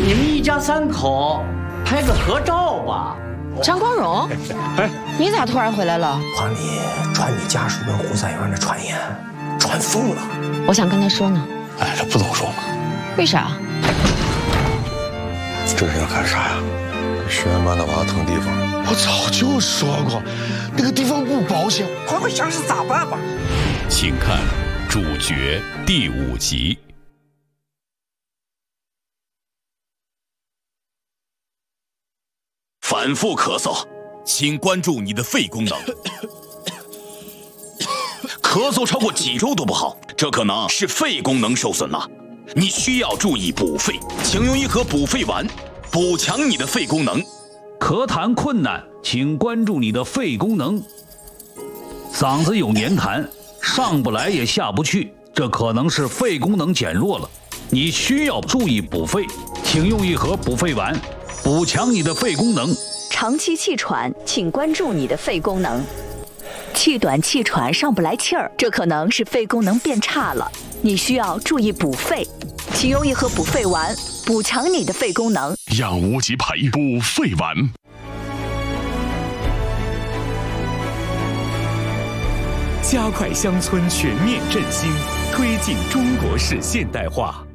你们一家3口拍个合照吧。 张光荣，你咋突然回来了？ 皇帝传你家属跟胡三元的传言，传疯了。 我想跟他说呢。 哎，这不能说嘛。 为啥？ 这是要干啥呀？给石原班的娃腾地方。 我早就说过，那个地方不保险。 快快想想咋办吧。 请看主角第5集。 反复咳嗽，请关注你的肺功能。咳嗽超过几周都不好，这可能是肺功能受损了。你需要注意补肺，请用一盒补肺丸，补强你的肺功能。 咳痰困难，请关注你的肺功能。嗓子有黏痰，上不来也下不去，这可能是肺功能减弱了。你需要注意补肺，请用一盒补肺丸，补强你的肺功能。 长期气喘，请关注你的肺功能。气短气喘上不来气儿，这可能是肺功能变差了，你需要注意补肺，请用一盒补肺丸，补强你的肺功能。 养无极培补肺丸。 加快乡村全面振兴，推进中国式现代化。